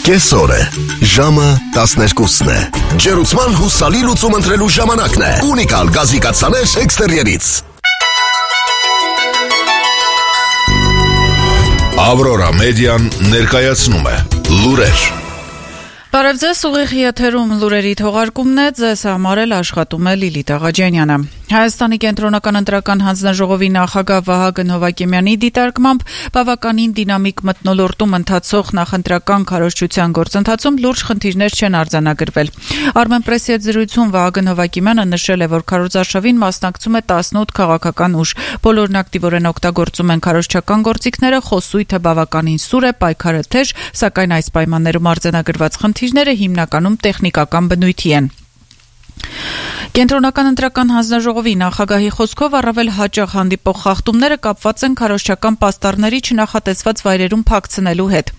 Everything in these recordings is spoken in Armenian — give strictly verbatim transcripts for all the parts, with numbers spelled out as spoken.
Կեսօր է, ժամը տասներկուսն է, ջերուցման հուսալի լուծում ընտրելու ժամանակն է, ունիկալ գազիկացաներ էքստերիերից։ Ավրորա մեդիան ներկայացնում է լուրեր։ Բարև ձեզ, ուղիղ եթերում լուրերի թողարկումն է, ձեզ համար էլ աշխատում է Լիլիթ Աղաջանյանը։ Հայաստանի կենտրոնական ընտրական հանձնաժողովի նախագահ Վահագն Հովակիմյանի դիտարկմամբ բավականին դինամիկ մթնոլորտում ընթացող նախընտրական քարոզչության գործընթացում լուրջ խնդիրներ չեն արձանագրվել։ Armenpress-ի հետ զրույցում Վահագն Հովակիմյանը նշել է, որ քարոզարշավին մասնակցում է տասնութ քաղաքական ուժ։ Բոլորն ակտիվորեն օգտագործում են քարոզչական գործիքները, խոսույթը բավականին սուր է, պայքարը թեժ, սակայն այս պայմաններում արձանագրված խնդիրները հիմնականում տեխնիկական բնույթի են։ Կենտրոնական ընտրական հանձնաժողովի նախագահի խոսքով առավել հաճախ հանդիպող խախտումները կապված են քարոզչական պաստառների չնախատեսված վայրերում փակցնելու հետ։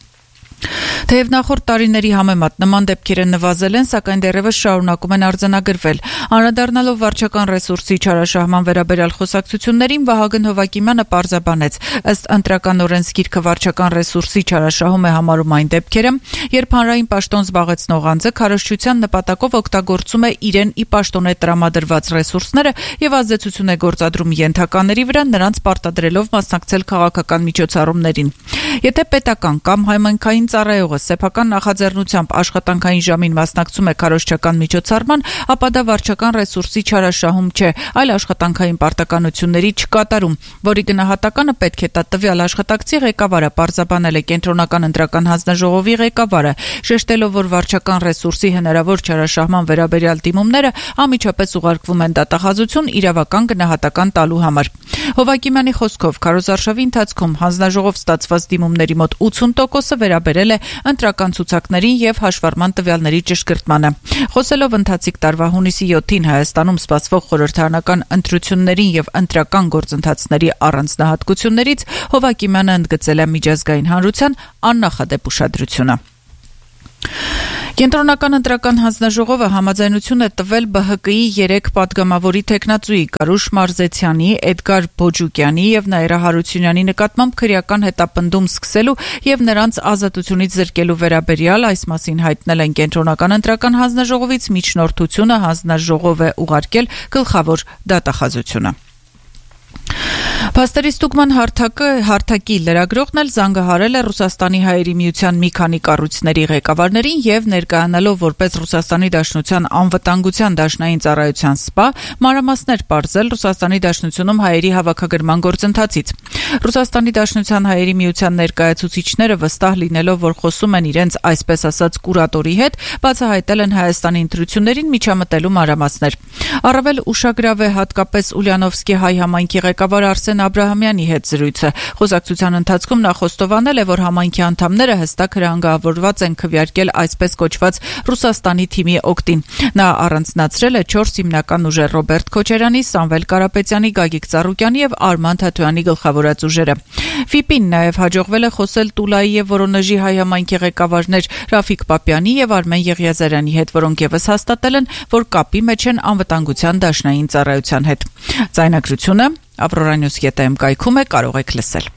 Թեև նախորդ տարիների համեմատ նման դեպքերը նվազել են, սակայն դեռևս շարունակում են արձանագրվել։ Անդրադառնալով վարչական ռեսուրսի չարաշահման վերաբերյալ խոսակցություններին, Վահագն Հովակիմյանը պարզաբանեց, ըստ ընտրական օրենսգիրքը վարչական ռեսուրսի չարաշահում է համարում այն դեպքերը, երբ հանրային պաշտոն զբաղեցնող անձը քարոզչության նպատակով օգտագործում է իրեն ի պաշտոնե տրամադրված ռեսուրսները եւ ազդեցություն է գործադրում ենթակաների վրա, նրանց պարտադրելով մասնակցել քաղաքական միջոցառումներին։ Եթե պետական կամ համայնքային ծառայողը սեփական նախաձեռնությամբ աշխատանքային ժամին մասնակցում է քարոզչական միջոցառման, ապա դա վարչական ռեսուրսի չարաշահում չէ, այլ աշխատանքային պարտականությունների չկատարում, որի գնահատականը պետք է տա տվյալ աշխատակցի ղեկավարը, պարզաբանել է կենտրոնական ընտրական հանձնաժողովի ղեկավարը, շեշտելով, որ վարչական ռեսուրսի հնարավոր չարաշահման վերաբերյալ դիմումները անմիջապես ուղարկվում են դատախազություն իրավական գնահատական տալու համար։ Հովակիմյանի խոսքով քարոզարշավի ընթացքում հանձնաժողով ստացված դիմումների մոտ ութսուն տոկոսը վերաբերել է ընտրական ցուցակներին եւ հաշվառման տվյալների ճշգրտմանը։ Խոսելով ընթացիկ տարվա հունիսի յոթին Հայաստանում սպասվող խորհրդարանական ընտրություններին եւ ընտրական գործընթացների առանձնահատկություններից, Հովակիմյանը ընդգծել է միջազգային հանրության աննախադեպ ուշադրությունը։ Կենտրոնական ընտրական հանձնաժողովը համաձայնություն է տվել Բ Հ Կ-ի երեք պատգամավորի թեկնածուի Կարուշ Մարզեցյանի, Էդգար Բոջուկյանի եւ Նաիրա Հարությունյանի նկատմամբ քրեական հետապնդում սկսելու եւ նրանց ազատությունից զրկելու վերաբերյալ, այս մասին հայտնել են Կենտրոնական ընտրական հանձնաժողովից միջնորդությունը հանձնաժողով է ուղարկել գլխավոր դատախազությունը։ Փաստերի ստուգման հարթակը հարթակի լրագրողն էլ զանգահարել է Ռուսաստանի հայերի միության մի քանի կառույցների ղեկավարներին եւ ներկայանալով որպես Ռուսաստանի Դաշնության անվտանգության դաշնային ծառայության սպա, մանրամասներ պարզել Ռուսաստանի Դաշնությունում հայերի հավաքագրման գործընթացից։ Ռուսաստանի Դաշնության հայերի միության ներկայացուցիչները վստահ լինելով, որ խոսում են իրենց այսպես ասած կուրատորի հետ, բացահայտել են Հայաստանի ընտրություններին միջամտելու մանրամասներ։ Առավել ուշագրավ է հատկապես Ուլյանովսկի հայ համայնքի ղեկավար Արսեն Աբրահամյանի հետ զրույցը։ Խոսակցության ընթացքում նա խոստովանել է, որ համայնքի անդամները հստակ հրանգավորված են քվեարկել այսպես կոչված Ռուսաստանի թիմի օգտին։ Նա առանձնացրել է չորս հիմնական ուժեր՝ Ռոբերտ Քոչարյանի, Սամվել Կարապետյանի, Գագիկ Ծառուկյանի եւ Արման Թաթոյանի գլխավորած ուժերը։ Ֆիպին նաև հաջողվել է խոսել Տուլայի եւ Վորոնեժի հայ համայնքի ղեկավարներ Ռաֆիկ Պապյանի եւ Արմեն Եղիազարյանի հետ, որոնք եւս հաստատել են, որ կապի մեջ են անվտանգության դաշնային ծառայության հետ։ Ձայնագրությունը Avrora News կետ էմ կայքում է, կարող եք լսել։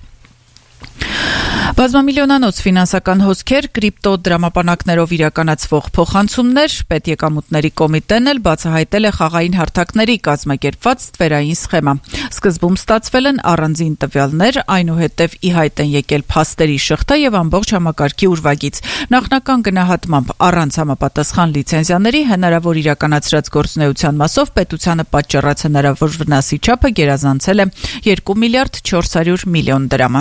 Բազմամիլիոնանոց ֆինանսական հոսքեր, կրիպտո դրամապանակներով իրականացվող փոխանցումներ, պետեկամուտների կոմիտեն էլ բացահայտել է խաղային հարթակների կազմակերպված ստվերային սխեմա։ Սկզբում ստացվել են առանձին տվյալներ, այնուհետև ի հայտ են եկել փաստերի շղթա եւ ամբողջ համակարգի ուրվագիծ։ Նախնական գնահատմամբ առանց համապատասխան լիցենզիաների հնարավոր իրականացրած գործունեության մասով պետությանը պատճառած հնարավոր վնասի չափը գերազանցել է երկու միլիարդ չորս հարյուր միլիոն դրամը։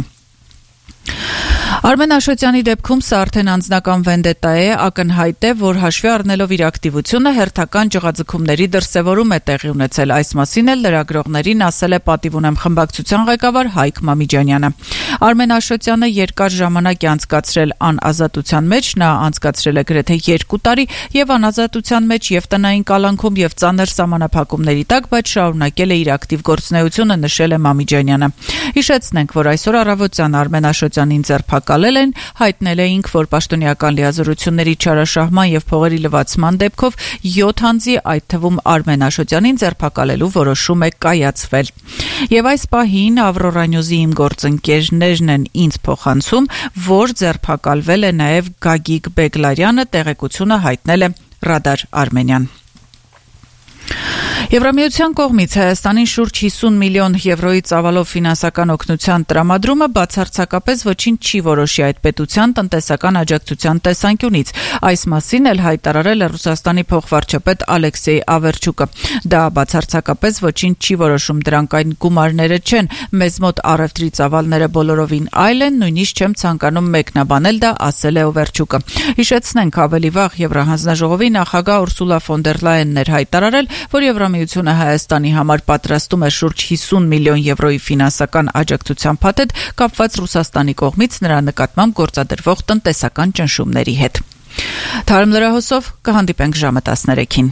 Արմեն Աշոտյանի դեպքում սա արդեն անձնական վենդետա է, ակնհայտ է, որ հաշվի առնելով իր ակտիվությունը հերթական ջղաձգումների դրսևորում է տեղի ունեցել։ Այս մասին էլ լրագրողներին ասել է Պատիվ ունեմ խմբակցության ղեկավար Հայկ Մամիջանյանը։ Արմեն Աշոտյանը երկար ժամանակ է անցկացրել անազատության մեջ, նա անցկացրել է գրեթե երկու տարի եւ անազատության մեջ եւ տնային կալանքում եւ ծանր սահմանափակումների տակ, բայց շարունակել է իր ակտիվ գործունեությունը, նշել է Մամիջանյանը։ Հիշեցնենք, որ այսօր առավոտյան Արմեն Աշոտյանին ձերբակալել ձերբակալել են, հայտնել էինք, որ պաշտոնեական լիազորությունների չարաշահման եւ փողերի լվացման դեպքով յոթ անձի, այդ թվում Արմեն Աշոտյանին, ձերբակալելու որոշում է կայացվել։ Եվ այս պահին Ավրորա Նյուզի իմ գործընկերներն են ինձ փոխանցում, որ ձերբակալվել է նաեւ Գագիկ Բեգլարյանը, տեղեկությունը հայտնել է Ռադար Արմենյան։ Եվրամիության կողմից Հայաստանին շուրջ հիսուն միլիոն եվրոյի ծավալով ֆինանսական օգնության տրամադրումը բացարձակապես ոչինչ չի որոշի այդ պետության տնտեսական աջակցության տեսանկյունից։ Այս մասին էլ հայտարարել է Ռուսաստանի փոխվարչապետ Ալեքսեյ Ավերչուկը։ Դա բացարձակապես ոչինչ չի որոշում, դրանք այն գումարները չեն, մեզ մոտ առևտրի ծավալները բոլորովին այլ են, նույնիսկ չեմ ցանկանում մեկնաբանել դա, ասել է Ավերչուկը։ Հիշեցնենք, ավելի վաղ Եվրահանձնաժողովի նախագահ Ուրսուլա ֆոն դեր Լայենն էր հայտարարել, որ Եվրամիությունը Հայաստանի համար պատրաստում է շուրջ հիսուն միլիոն եվրոյի ֆինանսական աջակցության փաթեթ կապված Ռուսաստանի կողմից նրա նկատմամբ գործադրվող տնտեսական ճնշումների հետ։ Թարմ լրահոսով կհանդիպենք ժամը տասներեքին։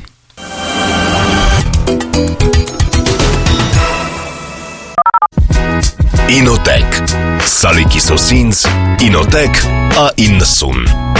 Ինոտեք Սալիկի սոսինձ Ինոտեք A իննսուն